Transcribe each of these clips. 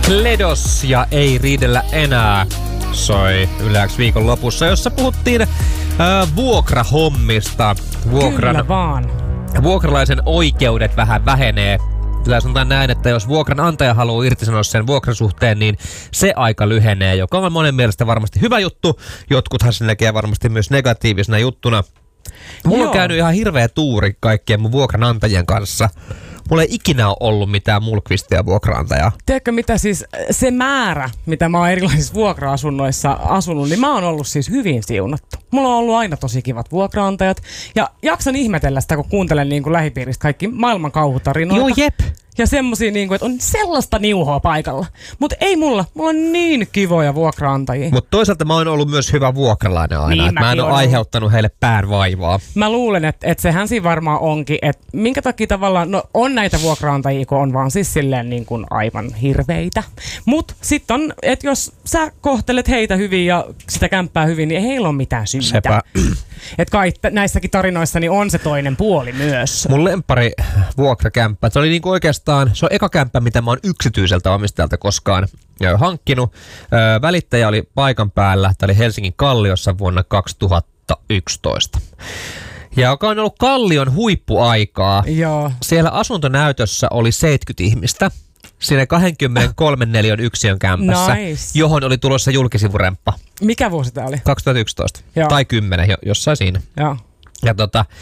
Ledos ja Ei riidellä enää soi Yle X viikon lopussa, jossa puhuttiin vuokrahommista. Kyllä vaan. Vuokralaisen oikeudet vähän vähenee. Kyllä sanotaan näin, että jos vuokranantaja haluaa irtisanoa sen vuokrasuhteen, niin se aika lyhenee, joka on monen mielestä varmasti hyvä juttu. Jotkuthan sen näkee varmasti myös negatiivisena juttuna. Mulla on käynyt ihan hirveä tuuri kaikkien mun vuokranantajien kanssa. Mulla ei ikinä ole ollut mitään Mulkvistia vuokraantajaa. Tiedätkö mitä siis, se määrä, mitä mä oon erilaisissa vuokra-asunnoissa asunut, niin mä oon ollut siis hyvin siunattu. Mulla on ollut aina tosi kivat vuokraantajat. Ja jaksan ihmetellä sitä, kun kuuntelen niin kuin lähipiiristä kaikki maailman kauhutarinoita. Joo, jep. Ja semmosia niin kuin, että on sellaista niuhoa paikalla. Mutta ei mulla on niin kivoja vuokraantajia. Mutta toisaalta mä oon ollut myös hyvä vuokralainen aina. Niin, mä en ole aiheuttanut heille päänvaivaa. Mä luulen, että sehän siinä varmaan onkin, että minkä takia tavallaan, no on näitä vuokraantajia, kun on vaan siis silleen niin kuin aivan hirveitä. Mut sit on, että jos sä kohtelet heitä hyvin ja sitä kämppää hyvin, niin ei heillä ole mitään syytä. Sepä. Että kai näissäkin tarinoissa niin on se toinen puoli myös. Mun lemppari vuokrakämppä, se oli niinku oikeastaan, se on eka kämppä, mitä mä oon yksityiseltä omistajalta koskaan hankkinut. Välittäjä oli paikan päällä, tää oli Helsingin Kalliossa vuonna 2011. Ja joka on ollut Kallion huippuaikaa. Joo. Siellä asuntonäytössä oli 70 ihmistä. Siinä 23 neliön yksiön kämpässä, Nice. johon oli tulossa julkisivuremppa. Mikä vuosi tää oli? 2011. Joo. Tai 10, jossain siinä. Joo. Ja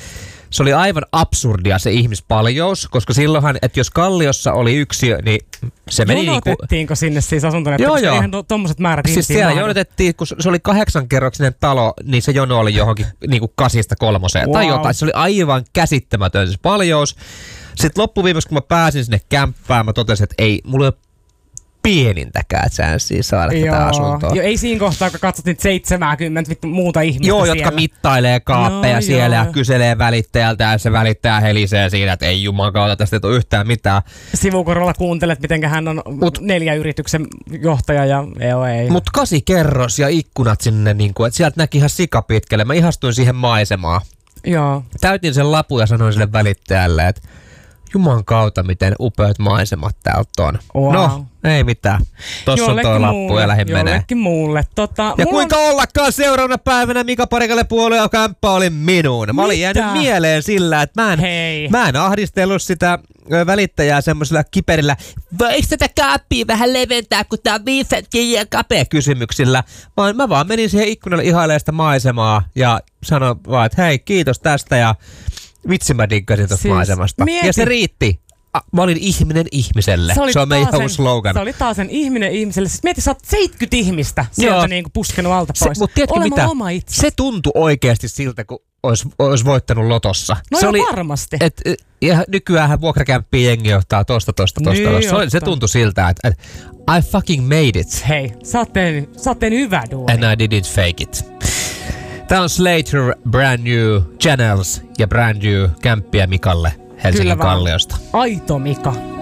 se oli aivan absurdia se ihmispaljous, koska silloinhan, että jos Kalliossa oli yksiö, niin se meni niinku... Jonotettiinko sinne siis asuntoon? Joo. Eihän tommoset määrät siis ihmisiä siellä mahdu. jonotettiin, kun se oli 8-kerroksinen talo, niin se jono oli johonkin niinku 8-3 tai jotain. Se oli aivan käsittämätön se paljous. Sitten loppuviimeksi, kun mä pääsin sinne kämppään, mä totesin, että ei, mulla ei ole pienintäkään chanssiä saada tätä asuntoa. Joo, ei siinä kohtaa, kun katsot niitä 70 muuta ihmistä Joo, siellä. jotka mittailee kaappeja siellä ja kyselee välittäjältä ja se välittäjä helisee siinä, että ei jumakauta, tästä ei ole yhtään mitään. Sivukorolla kuuntelet, miten hän on 4 yrityksen johtaja ja ei. Mut 8 kerros ja ikkunat sinne, niin kuin, että sieltä näki ihan sikapitkälle. Mä ihastuin siihen maisemaan. Joo. Täytin sen lapun ja sanoin sille välittäjälle, että juman kautta, miten upeat maisemat täältä on. Wow. No, ei mitään. Tossa on toi lappu ja lähdin menee. Jollekin muulle. Ja kuinka ollakaan seuraavana päivänä Mika Parikalle puolue kämppä oli minun. Mä olin jäänyt mieleen sillä, että mä en ahdistellut sitä välittäjää semmoisella kiperillä, voiko tätä kaappia vähän leventää, kun tää on 5 senttiä kapea kysymyksillä. Vaan mä vaan menin siihen ikkunalle ihailemaan sitä maisemaa ja sanoin vaan, että hei, kiitos tästä ja vitsi mä diggasin tuosta maisemasta. Ja se riitti. Mä olin ihminen ihmiselle. Se on meidän uusi slogan. Se oli taas sen ihminen ihmiselle. Siis mieti, sä oot 70 ihmistä sieltä niinku puskenut alta pois. Mutta tiedätkö mitä? Oma itse. Se tuntui oikeasti siltä, kun olisi voittanut lotossa. No se joo, oli, varmasti. Ja nykyäänhän vuokrakämppiä jengi johtaa tosta. Niin Se tuntui siltä, että I fucking made it. Hei, sä oot tehnyt hyvää duunia. And I didn't fake it. Tää on Slater, Brand New Channels ja Brand New kämppiä Mikalle Helsingin Kalliosta. Aito Mika.